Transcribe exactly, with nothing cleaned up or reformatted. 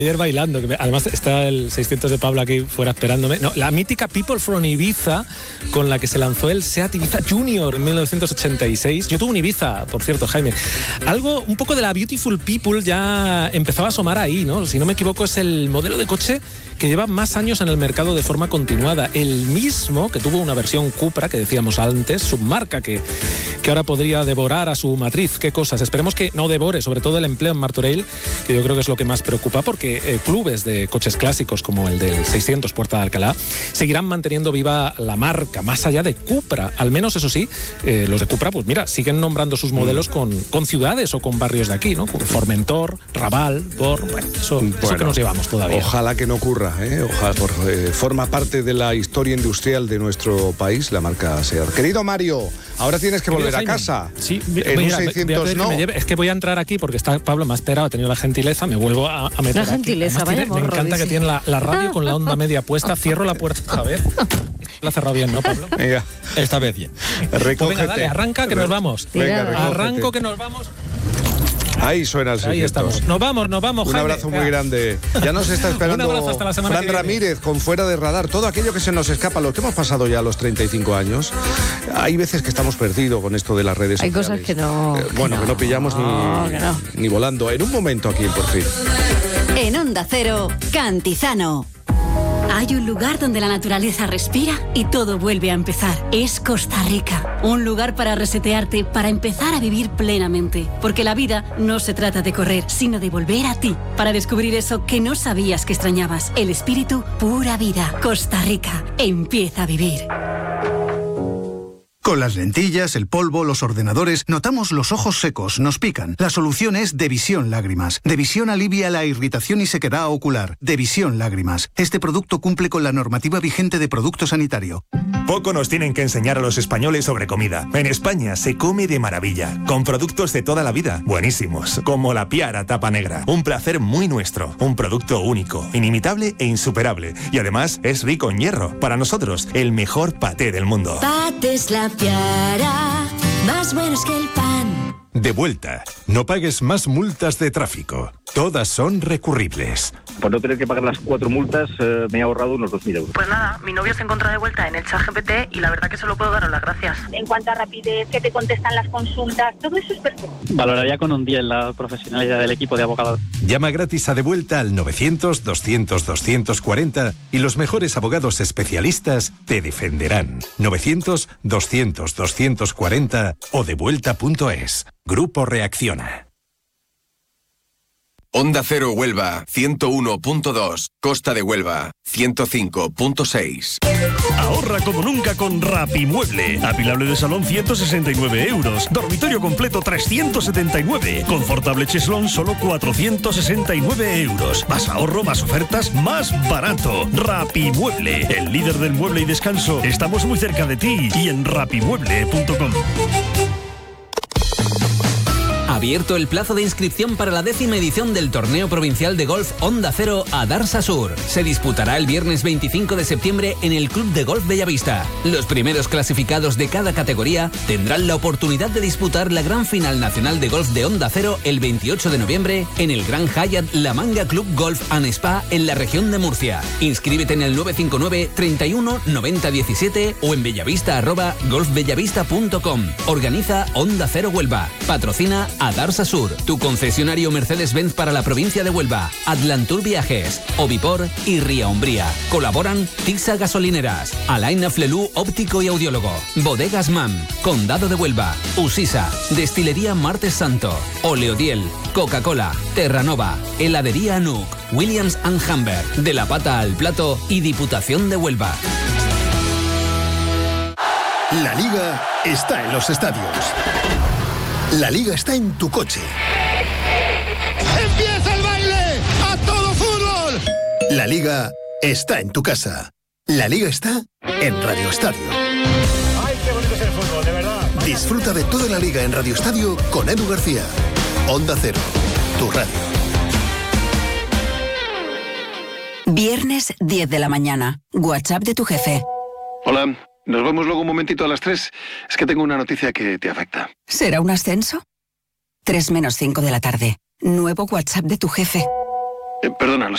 Ayer bailando, que me, además está el seiscientos de Pablo aquí fuera esperándome. No, la mítica People from Ibiza, con la que se lanzó el Seat Ibiza Junior en mil novecientos ochenta y seis. Yo tuve un Ibiza, por cierto, Jaime. Algo, un poco de la Beautiful People ya empezaba a asomar ahí, ¿no? Si no me equivoco, es el modelo de coche que lleva más años en el mercado de forma continuada. El mismo que tuvo una versión Cupra, que decíamos antes, submarca, que, que ahora podría devorar a su matriz. ¿Qué cosas? Esperemos que no devore, sobre todo el empleo en Martorell, que yo creo que es lo que más preocupa, porque eh, clubes de coches clásicos como el del seiscientos Puerta de Alcalá seguirán manteniendo viva la marca, más allá de Cupra. Al menos, eso sí, eh, los de Cupra, pues mira, siguen nombrando sus modelos con, con ciudades o con barrios de aquí, ¿no? Formentor, Raval, Bor, bueno, eso, bueno, eso que nos llevamos todavía. Ojalá que no ocurra, ¿eh? Ojalá, por, eh, forma parte de la historia industrial de nuestro país, la marca Seat. Querido Mario, ahora tienes que Querido volver Jaime, a casa. Sí, en mira, un seiscientos voy a no. que me lleve, es que voy a entrar aquí porque está Pablo, me ha esperado, ha tenido la gentileza, me vuelvo a, a meter. La gentileza, aquí. vaya Tiene, me morro, encanta dice. que tiene la, la radio con la onda media puesta. Cierro la puerta, a ver. La ha cerrado bien, ¿no, Pablo? Venga, esta vez bien. Recógete. Pues venga, dale, arranca que nos vamos. Venga, recógete. Arranco que nos vamos. Ahí suena el Ahí seiscientos. estamos. Nos vamos, nos vamos, Un Jaime. abrazo muy grande. Ya nos está esperando Un abrazo hasta la semana Fran que viene. Ramírez con Fuera de Radar. Todo aquello que se nos escapa, lo que hemos pasado ya a los treinta y cinco años. Hay veces que estamos perdidos con esto de las redes Hay sociales. cosas que no... Eh, bueno, que no, que no pillamos no, ni, que no. ni volando. En un momento aquí, por fin. En Onda Cero, Cantizano. Hay un lugar donde la naturaleza respira y todo vuelve a empezar. Es Costa Rica. Un lugar para resetearte, para empezar a vivir plenamente. Porque la vida no se trata de correr, sino de volver a ti. Para descubrir eso que no sabías que extrañabas. El espíritu, pura vida. Costa Rica. Empieza a vivir. Con las lentillas, el polvo, los ordenadores, notamos los ojos secos, nos pican. La solución es Devisión Lágrimas. Devisión alivia la irritación y sequedad ocular. Devisión Lágrimas. Este producto cumple con la normativa vigente de producto sanitario. Poco nos tienen que enseñar a los españoles sobre comida. En España se come de maravilla, con productos de toda la vida, buenísimos, como la Piara tapa negra. Un placer muy nuestro, un producto único, inimitable e insuperable. Y además es rico en hierro. Para nosotros, el mejor paté del mundo. Pates La Piara, más buenos que el pan. De vuelta. No pagues más multas de tráfico. Todas son recurribles. Por no tener que pagar las cuatro multas, eh, me he ahorrado unos dos mil euros. Pues nada, mi novio se encuentra de vuelta en el ChatGPT y la verdad que solo puedo daros las gracias. En cuanto a rapidez, que te contestan las consultas, todo eso es perfecto. Valoraría con un diez la profesionalidad del equipo de abogados. Llama gratis a De Vuelta al novecientos, doscientos, doscientos cuarenta y los mejores abogados especialistas te defenderán. novecientos, doscientos, doscientos cuarenta o devuelta punto es. Grupo Reacciona. Onda Cero Huelva, ciento uno punto dos. Costa de Huelva, ciento cinco punto seis. Ahorra como nunca con Rapimueble. Apilable de salón ciento sesenta y nueve euros. Dormitorio completo trescientos setenta y nueve. Confortable cheslón solo cuatrocientos sesenta y nueve euros. Más ahorro, más ofertas, más barato. Rapimueble, el líder del mueble y descanso. Estamos muy cerca de ti y en rapimueble punto com. Abierto el plazo de inscripción para la décima edición del Torneo Provincial de Golf Onda Cero Adarsa Sur. Se disputará el viernes veinticinco de septiembre en el Club de Golf Bellavista. Los primeros clasificados de cada categoría tendrán la oportunidad de disputar la gran final nacional de golf de Onda Cero el veintiocho de noviembre en el Gran Hyatt La Manga Club Golf and Spa en la región de Murcia. Inscríbete en el nueve cinco nueve, treinta y uno, noventa diecisiete o en bellavista arroba golfbellavista punto com. Organiza Onda Cero Huelva. Patrocina Adarsa Sur, tu concesionario Mercedes-Benz para la provincia de Huelva, Atlantur Viajes, Ovipor y Ría Umbría. Colaboran Tixa Gasolineras, Alaina Flelú Óptico y Audiólogo, Bodegas Mam, Condado de Huelva, Usisa, Destilería Martes Santo, Oleodiel, Coca-Cola, Terranova, Heladería Anuc, Williams and Humber, De la Pata al Plato y Diputación de Huelva. La Liga está en los estadios. La Liga está en tu coche. ¡Empieza el baile! ¡A todo fútbol! La Liga está en tu casa. La Liga está en Radio Estadio. ¡Ay, qué bonito es el fútbol, de verdad! Disfruta de toda la Liga en Radio Estadio con Edu García. Onda Cero, tu radio. Viernes diez de la mañana. WhatsApp de tu jefe. Hola. Nos vemos luego un momentito a las tres. Es que tengo una noticia que te afecta. ¿Será un ascenso? tres menos cinco de la tarde. Nuevo WhatsApp de tu jefe. Eh, perdona, lo